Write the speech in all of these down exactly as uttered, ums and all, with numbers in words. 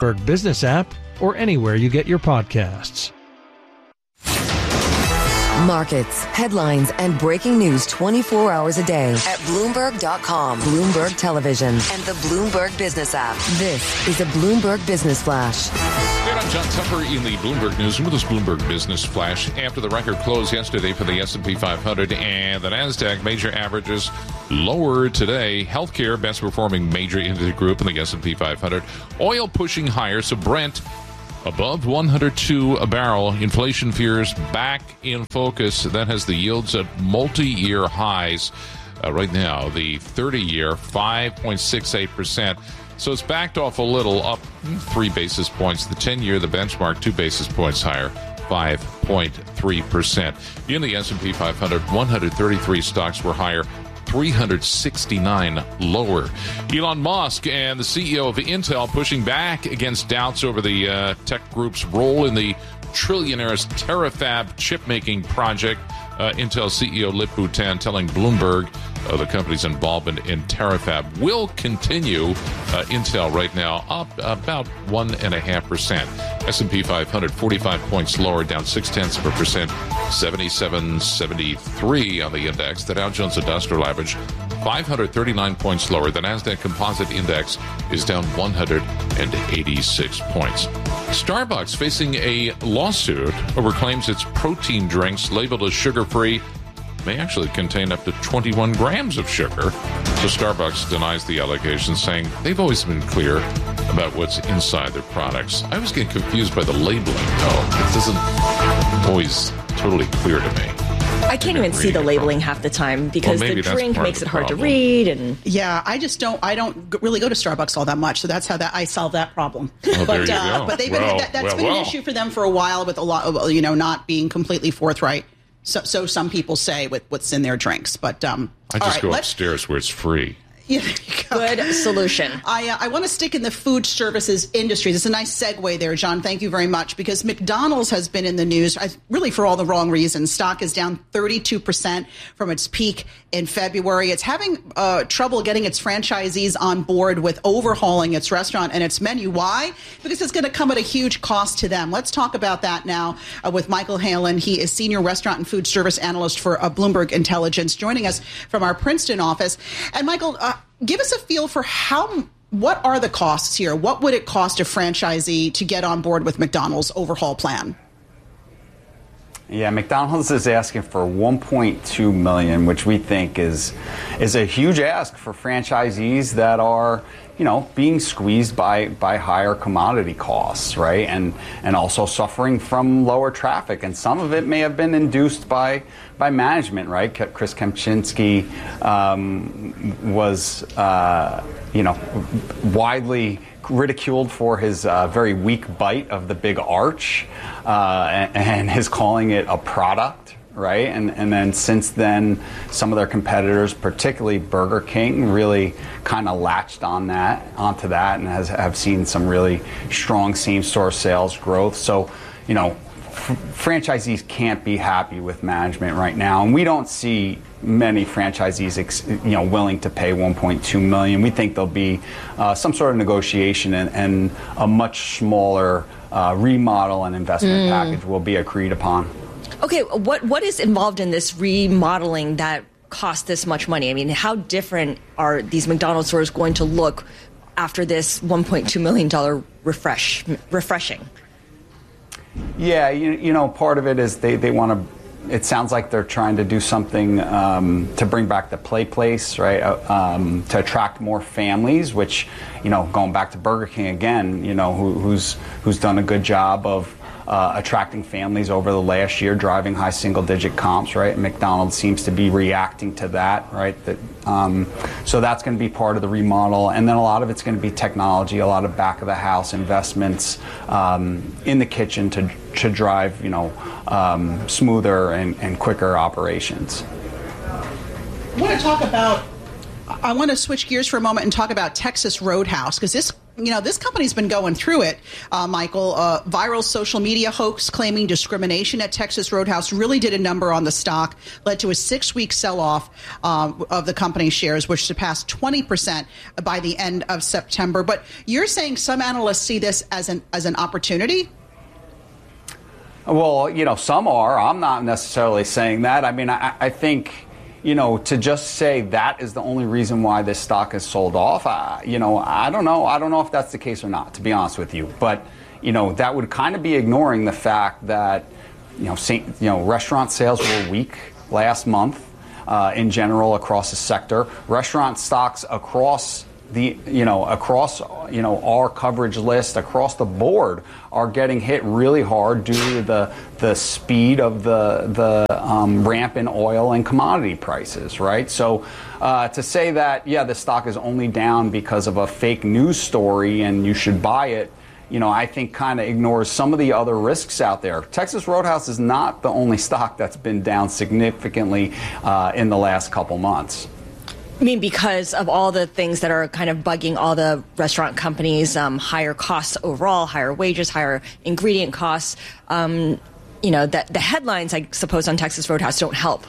Bloomberg Business app or anywhere you get your podcasts. Markets, headlines, and breaking news twenty-four hours a day at Bloomberg dot com, Bloomberg Television, and the Bloomberg Business app. This is a Bloomberg Business Flash. Good, I'm John Tupper in the Bloomberg Newsroom with this Bloomberg Business Flash. After the record close yesterday for the S and P five hundred and the NASDAQ, major averages lower today. Healthcare, best performing major into the group in the S and P five hundred. Oil pushing higher, so Brent above one hundred two a barrel. Inflation fears back in focus. That has the yields at multi-year highs. Uh, right now, the thirty-year, five point six eight percent. So it's backed off a little, up three basis points. The ten-year, the benchmark, two basis points higher, five point three percent. In the S and P five hundred, one hundred thirty-three stocks were higher, three hundred sixty-nine lower. Elon Musk and the C E O of Intel pushing back against doubts over the uh, tech group's role in the trillionaire's terafab chip-making project. Uh, Intel C E O Lip-Bu Tan telling Bloomberg uh, the company's involvement in terafab will continue. Uh, Intel right now up about one point five percent. S and P five hundred, forty-five points lower, down six tenths of a percent, seventy-seven seventy-three on the index. The Dow Jones Industrial Average, five hundred thirty-nine points lower. The NASDAQ Composite Index is down one hundred eighty-six points. Starbucks facing a lawsuit over claims its protein drinks labeled as sugar-free may actually contain up to twenty-one grams of sugar. So Starbucks denies the allegations, saying they've always been clear about what's inside their products. I always get confused by the labeling, though. It doesn't always totally clear to me. I can't even see the labeling half the time because well, the drink makes the it hard problem. to read. And yeah, I just don't. I don't really go to Starbucks all that much, so that's how that I solve that problem. Oh, but there you uh, go. but they've been well, that, that's well, been well. an issue for them for a while with a lot of, you know, not being completely forthright. So, so some people say with what's in their drinks, but um, I just all right, go let's, upstairs where it's free. Yeah, there you go. good solution. I, uh, I want to stick in the food services industry. It's a nice segue there, John. Thank you very much. Because McDonald's has been in the news, I, really for all the wrong reasons. Stock is down thirty-two percent from its peak in February. It's having uh, trouble getting its franchisees on board with overhauling its restaurant and its menu. Why? Because it's going to come at a huge cost to them. Let's talk about that now uh, with Michael Halen. He is Senior Restaurant and Food Service Analyst for uh, Bloomberg Intelligence, joining us from our Princeton office. And Michael, uh, give us a feel for how, what are the costs here? What would it cost a franchisee to get on board with McDonald's overhaul plan? Yeah, McDonald's is asking for one point two million dollars, which we think is is a huge ask for franchisees that are, you know, being squeezed by by higher commodity costs, right? And and also suffering from lower traffic. And some of it may have been induced by by management, right? Chris Kempczinski um, was, uh, you know, widely ridiculed for his uh, very weak bite of the Big Arch, uh, and, and his calling it a product, right? And and then since then, some of their competitors, particularly Burger King, really kind of latched on that onto that, and has have seen some really strong same-store sales growth. So, you know, f- franchisees can't be happy with management right now, and we don't see many franchisees, ex- you know, willing to pay one point two million dollars. We think there'll be uh, some sort of negotiation, and, and a much smaller uh, remodel and investment mm. package will be agreed upon. Okay, what what is involved in this remodeling that costs this much money? I mean, how different are these McDonald's stores going to look after this one point two million dollars refresh refreshing? Yeah, you, you know, part of it is they, they want to. It sounds like they're trying to do something um, to bring back the play place, right? Uh, um, to attract more families, which, you know, going back to Burger King again, you know, who, who's who's done a good job of uh, attracting families over the last year, driving high single-digit comps, right? And McDonald's seems to be reacting to that, right? That um, so that's going to be part of the remodel, and then a lot of it's going to be technology, a lot of back-of-the-house investments um, in the kitchen to to drive, you know, um, smoother and, and quicker operations. I want to talk about I want to switch gears for a moment and talk about Texas Roadhouse, because this, you know, this company's been going through it, uh, Michael. Uh, viral social media hoax claiming discrimination at Texas Roadhouse really did a number on the stock, led to a six-week sell-off um, of the company's shares, which surpassed twenty percent by the end of September. But you're saying some analysts see this as an as an opportunity? Well, you know, some are. I'm not necessarily saying that. I mean, I, I think, you know, to just say that is the only reason why this stock is sold off, uh, you know, I don't know. I don't know if that's the case or not, to be honest with you. But, you know, that would kind of be ignoring the fact that, you know, Saint, you know, restaurant sales were weak last month uh, in general across the sector. Restaurant stocks across the, you know, across, you know, our coverage list across the board are getting hit really hard due to the the speed of the the um, ramp in oil and commodity prices, right? So uh, to say that, yeah, the stock is only down because of a fake news story and you should buy it, you know, I think kind of ignores some of the other risks out there. Texas Roadhouse is not the only stock that's been down significantly uh, in the last couple months. I mean, because of all the things that are kind of bugging all the restaurant companies, um, higher costs overall, higher wages, higher ingredient costs, um, you know, that the headlines, I suppose, on Texas Roadhouse don't help.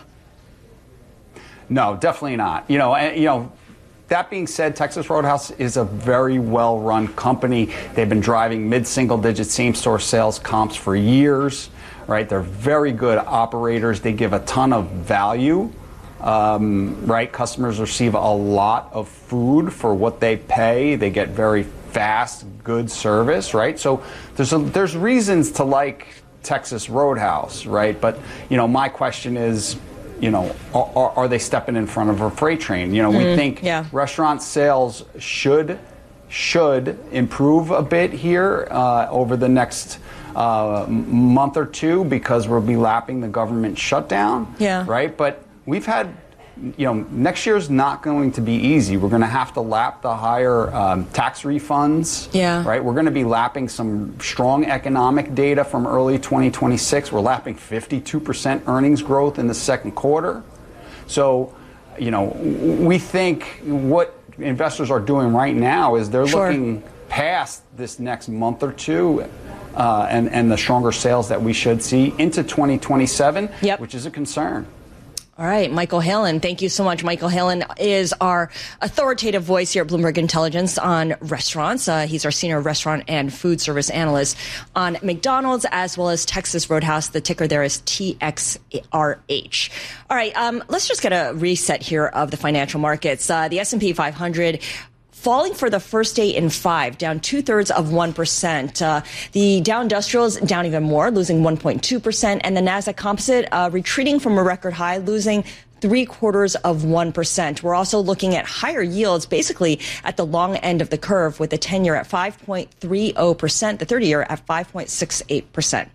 No, definitely not. You know, and, you know, that being said, Texas Roadhouse is a very well-run company. They've been driving mid-single-digit same-store sales comps for years, right? They're very good operators. They give a ton of value. Um, right, customers receive a lot of food for what they pay. They get very fast, good service, right? So there's a, there's reasons to like Texas Roadhouse, right? But you know, my question is, you know, are, are they stepping in front of a freight train? You know, mm, we think yeah. restaurant sales should should improve a bit here uh, over the next uh, month or two because we'll be lapping the government shutdown, yeah. right? But we've had, you know, next year's not going to be easy. We're going to have to lap the higher um, tax refunds, yeah. right? We're going to be lapping some strong economic data from early twenty twenty-six. We're lapping fifty-two percent earnings growth in the second quarter. So, you know, we think what investors are doing right now is they're sure. looking past this next month or two uh, and, and the stronger sales that we should see into twenty twenty-seven, yep. which is a concern. All right, Michael Halen, thank you so much. Michael Halen is our authoritative voice here at Bloomberg Intelligence on restaurants. Uh, he's our senior restaurant and food service analyst on McDonald's as well as Texas Roadhouse. The ticker there is T X R H. All right, um, let's just get a reset here of the financial markets. Uh, the S and P five hundred falling for the first day in five, down two-thirds of one percent. Uh, the Dow Industrials down even more, losing one point two percent. And the Nasdaq Composite uh, retreating from a record high, losing three-quarters of one percent. We're also looking at higher yields, basically at the long end of the curve, with the ten-year at five point three zero percent, the thirty-year at five point six eight percent.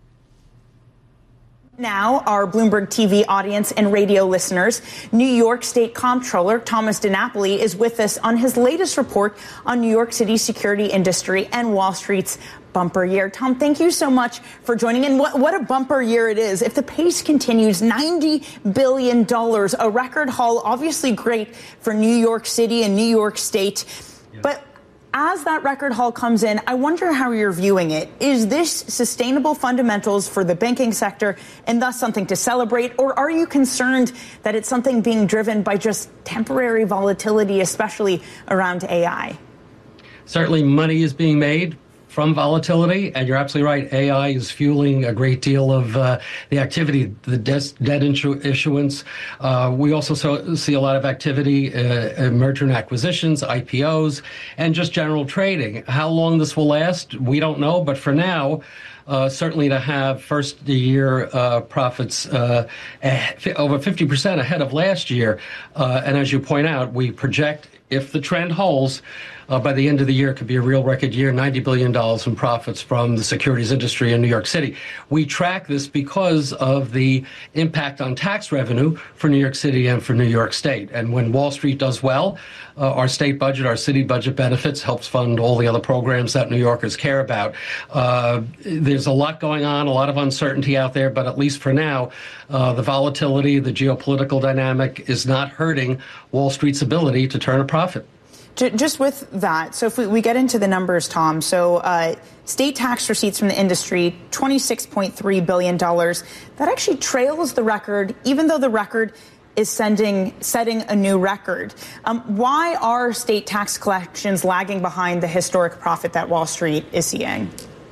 Now, our Bloomberg T V audience and radio listeners, New York State Comptroller Thomas DiNapoli is with us on his latest report on New York City's security industry and Wall Street's bumper year. Tom, thank you so much for joining in. What, what a bumper year it is. If the pace continues, ninety billion dollars, a record haul, obviously great for New York City and New York State. Yeah. But as that record haul comes in, I wonder how you're viewing it. Is this sustainable fundamentals for the banking sector and thus something to celebrate? Or are you concerned that it's something being driven by just temporary volatility, especially around A I? Certainly money is being made from volatility, and you're absolutely right. A I is fueling a great deal of uh, the activity, the debt, debt issuance. Uh, we also so, see a lot of activity, uh, merger and acquisitions, I P Os, and just general trading. How long this will last, we don't know, but for now, Uh, certainly to have first the year uh, profits uh, over fifty percent ahead of last year. Uh, and as you point out, we project, if the trend holds, uh, by the end of the year, it could be a real record year, ninety billion dollars in profits from the securities industry in New York City. We track this because of the impact on tax revenue for New York City and for New York State. And when Wall Street does well, uh, our state budget, our city budget benefits, helps fund all the other programs that New Yorkers care about. Uh, there's a lot going on, a lot of uncertainty out there, but at least for now, uh, the volatility, the geopolitical dynamic is not hurting Wall Street's ability to turn a profit. Just with that, so if we, we get into the numbers, Tom, so uh, state tax receipts from the industry, twenty-six point three billion dollars. That actually trails the record, even though the record is sending, setting a new record. Um, why are state tax collections lagging behind the historic profit that Wall Street is seeing?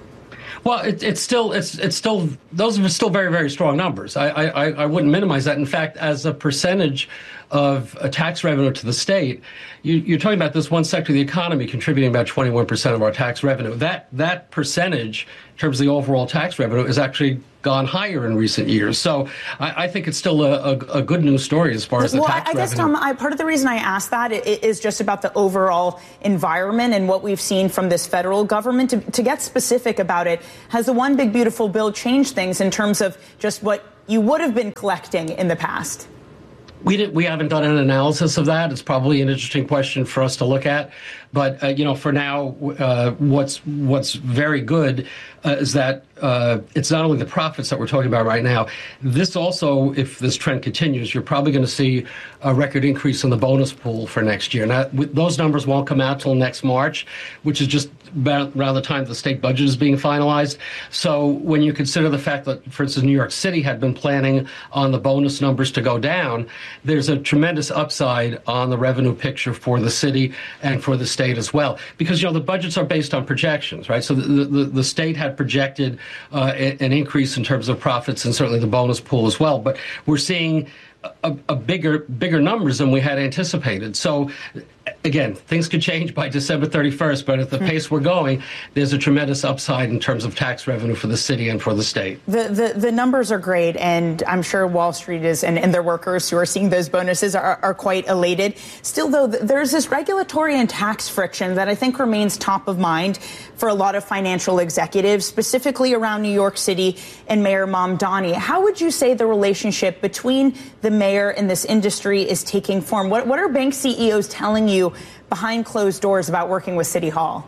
Well, it, it's still it's it's still those are still very, very strong numbers. I, I, I wouldn't minimize that. In fact, as a percentage of a tax revenue to the state, you, you're talking about this one sector of the economy contributing about twenty-one percent of our tax revenue. That that percentage, in terms of the overall tax revenue, is actually gone higher in recent years. So I, I think it's still a, a, a good news story as far as the well, tax I, I revenue. guess, Tom, I, part of the reason I asked that is just about the overall environment and what we've seen from this federal government. To, to get specific about it, has the One Big Beautiful Bill changed things in terms of just what you would have been collecting in the past? We didn't. We haven't done an analysis of that. It's probably an interesting question for us to look at. But uh, you know, for now, uh, what's what's very good uh, is that uh, it's not only the profits that we're talking about right now. This also, if this trend continues, you're probably going to see a record increase in the bonus pool for next year. Now, those numbers won't come out till next March, which is just about around the time the state budget is being finalized. So when you consider the fact that, for instance, New York City had been planning on the bonus numbers to go down, there's a tremendous upside on the revenue picture for the city and for the state as well. Because, you know, the budgets are based on projections, right? So the, the, the state had projected uh, an increase in terms of profits and certainly the bonus pool as well. But we're seeing a, a bigger, bigger numbers than we had anticipated. So, again, things could change by December thirty-first, but at the pace we're going, there's a tremendous upside in terms of tax revenue for the city and for the state. The the, the numbers are great, and I'm sure Wall Street is and, and their workers who are seeing those bonuses are, are quite elated. Still, though, there's this regulatory and tax friction that I think remains top of mind for a lot of financial executives, specifically around New York City and Mayor Mamdani. How would you say the relationship between the mayor and this industry is taking form? What, what are bank C E Os telling you behind closed doors about working with City Hall?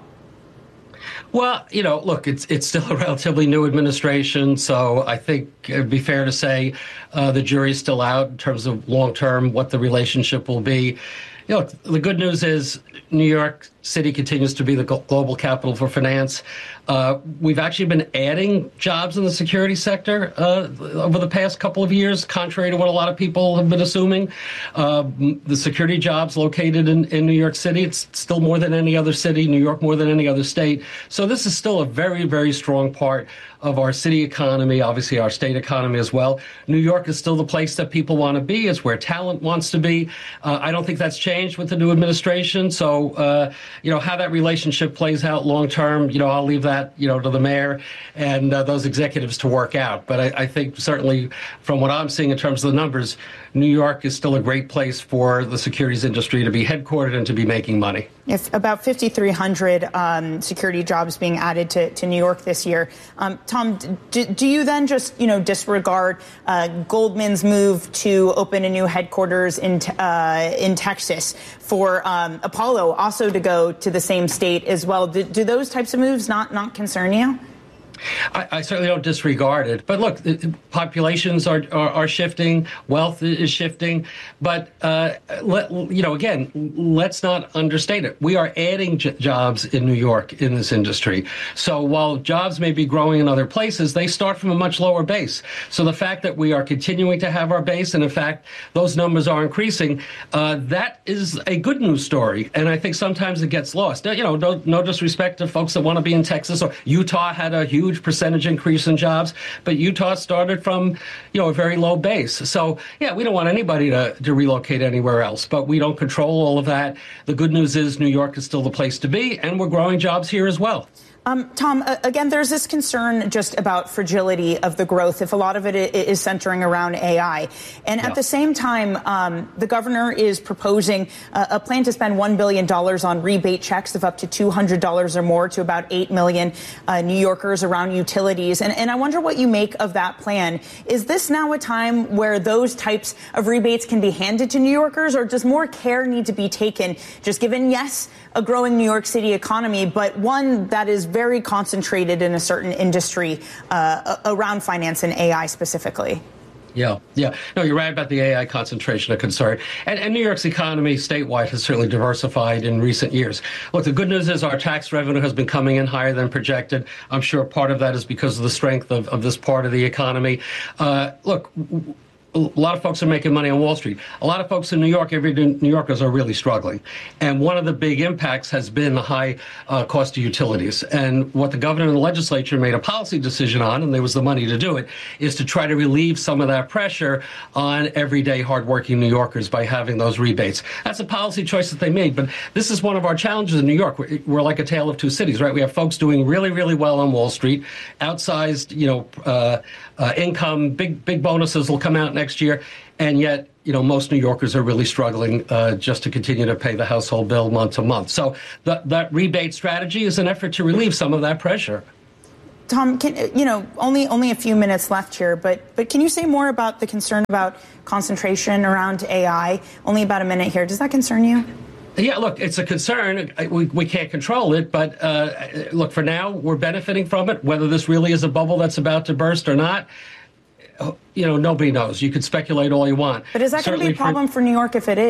Well, you know, look, it's it's still a relatively new administration, so I think it'd be fair to say uh, the jury's still out in terms of long-term what the relationship will be. You know, the good news is New York City continues to be the global capital for finance. Uh, we've actually been adding jobs in the security sector uh, over the past couple of years, contrary to what a lot of people have been assuming. Uh, the security jobs located in, in New York City, it's still more than any other city, New York more than any other state. So this is still a very, very strong part of our city economy, obviously our state economy as well. New York is still the place that people want to be. It's where talent wants to be. Uh, I don't think that's changed with the new administration. So, uh, you know, how that relationship plays out long term, you know, I'll leave that, you know, to the mayor and uh, those executives to work out. But I, I think certainly from what I'm seeing in terms of the numbers, New York is still a great place for the securities industry to be headquartered and to be making money. If about fifty-three hundred um, security jobs being added to, to New York this year, um, Tom, do, do you then just, you know, disregard uh, Goldman's move to open a new headquarters in uh, in Texas, for um, Apollo also to go to the same state as well? Do, do those types of moves not not concern you? I, I certainly don't disregard it. But look, the populations are, are, are shifting, wealth is shifting. But, uh, let, you know, again, let's not understate it. We are adding j- jobs in New York in this industry. So while jobs may be growing in other places, they start from a much lower base. So the fact that we are continuing to have our base, and in fact, those numbers are increasing, uh, that is a good news story. And I think sometimes it gets lost. You know, no, no disrespect to folks that want to be in Texas, or Utah had a huge percentage increase in jobs, but Utah started from, you know, a very low base. So, yeah, we don't want anybody to, to relocate anywhere else, but we don't control all of that. The good news is New York is still the place to be, and we're growing jobs here as well. Um, Tom, uh, again, there's this concern just about fragility of the growth if a lot of it is centering around A I. And yeah. at the same time, um, the governor is proposing uh, a plan to spend one billion dollars on rebate checks of up to two hundred dollars or more to about eight million uh, New Yorkers around utilities. And, and I wonder what you make of that plan. Is this now a time where those types of rebates can be handed to New Yorkers, or does more care need to be taken, just given, yes, a growing New York City economy, but one that is very concentrated in a certain industry uh, around finance and A I specifically? Yeah, yeah. No, you're right about the A I concentration of concern. And, and New York's economy statewide has certainly diversified in recent years. Look, the good news is our tax revenue has been coming in higher than projected. I'm sure part of that is because of the strength of, of this part of the economy. Uh, look, w- a lot of folks are making money on Wall Street. A lot of folks in New York, everyday New Yorkers, are really struggling. And one of the big impacts has been the high uh, cost of utilities. And what the governor and the legislature made a policy decision on, and there was the money to do it, is to try to relieve some of that pressure on everyday hardworking New Yorkers by having those rebates. That's a policy choice that they made. But this is one of our challenges in New York. We're, we're like a tale of two cities, right? We have folks doing really, really well on Wall Street, outsized, you know, uh, uh, income, big, big bonuses will come out next year, and yet, you know, most New Yorkers are really struggling uh, just to continue to pay the household bill month to month. So that that rebate strategy is an effort to relieve some of that pressure. Tom, can, you know, only only a few minutes left here, but but can you say more about the concern about concentration around A I? Only about a minute here. Does that concern you? Yeah, look, it's a concern. We, we can't control it, but uh, look, for now, we're benefiting from it. Whether this really is a bubble that's about to burst or not, you know, nobody knows. You could speculate all you want. But is that going to be a problem for, for New York if it is?